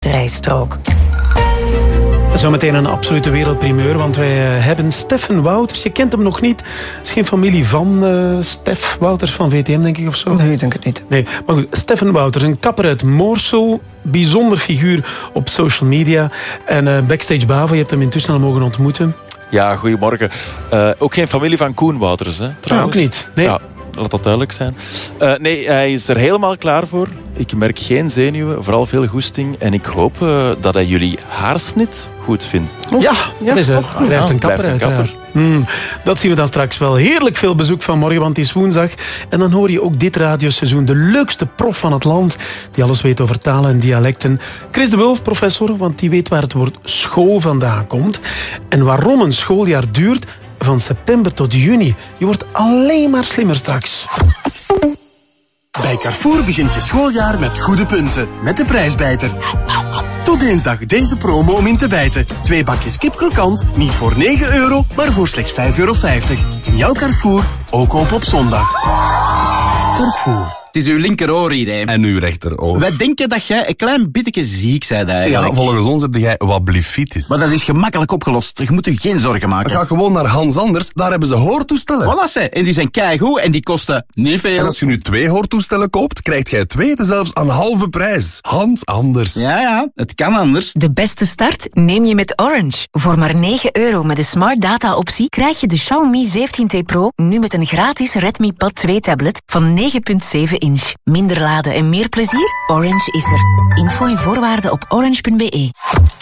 rijstrook. Zometeen een absolute wereldprimeur, want wij hebben Steffen Wouters. Je kent hem nog niet. Het is geen familie van Stef Wouters van VTM, denk ik, of zo? Nee, ik denk het niet. Nee, maar goed, Steffen Wouters, een kapper uit Moorsel. Bijzonder figuur op social media. En Backstage Bavo, je hebt hem intussen al mogen ontmoeten. Ja, goedemorgen. Ook geen familie van Koen Wouters, hè, trouwens. Ook niet, nee. Ja, laat dat duidelijk zijn. Nee, hij is er helemaal klaar voor. Ik merk geen zenuwen, vooral veel goesting. En ik hoop dat hij jullie haarsnit goed vindt. Ja, dat is blijft een kapper uiteraard. Dat zien we dan straks wel. Heerlijk veel bezoek vanmorgen, want het is woensdag. En dan hoor je ook dit radioseizoen de leukste prof van het land, die alles weet over talen en dialecten. Chris de Wulf, professor, want die weet waar het woord school vandaan komt. En waarom een schooljaar duurt van september tot juni. Je wordt alleen maar slimmer straks. Bij Carrefour begint je schooljaar met goede punten. Met de prijsbijter. Tot dinsdag deze promo om in te bijten. 2 bakjes kip krokant, niet voor €9, maar voor slechts €5,50. In jouw Carrefour, ook koop op zondag. Carrefour. Het is uw linkeroor hier, hè. En uw rechteroor. Wij denken dat jij een klein beetje ziek bent eigenlijk. Ja, volgens ons heb jij wat blefitis. Maar dat is gemakkelijk opgelost. Je moet u geen zorgen maken. Ga gewoon naar Hans Anders, daar hebben ze hoortoestellen. Voilà, ze. En die zijn keigoed en die kosten niet veel. En als je nu 2 hoortoestellen koopt, krijgt jij 2 zelfs aan halve prijs. Hans Anders. Ja, het kan anders. De beste start neem je met Orange. Voor maar €9 met de Smart Data optie krijg je de Xiaomi 17T Pro nu met een gratis Redmi Pad 2 tablet van 9,7 inch. Minder laden en meer plezier? Orange is er. Info en voorwaarden op orange.be.